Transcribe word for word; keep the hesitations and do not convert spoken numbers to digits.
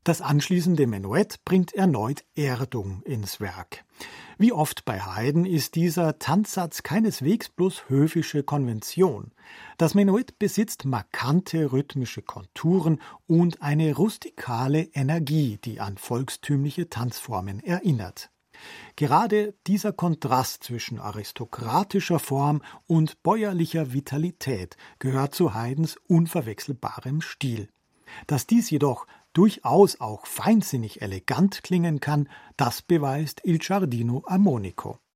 Das anschließende Menuett bringt erneut Erdung ins Werk. Wie oft bei Haydn ist dieser Tanzsatz keineswegs bloß höfische Konvention. Das Menuett besitzt markante rhythmische Konturen und eine rustikale Energie, die an volkstümliche Tanzformen erinnert. Gerade dieser Kontrast zwischen aristokratischer Form und bäuerlicher Vitalität gehört zu Haydns unverwechselbarem Stil. Dass dies jedoch durchaus auch feinsinnig elegant klingen kann, das beweist Il Giardino Armonico.